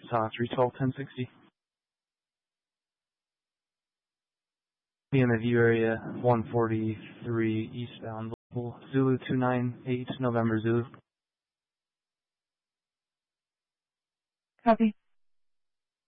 312 1060. Be in the view area 143 eastbound. Zulu 298 November Zulu. Copy.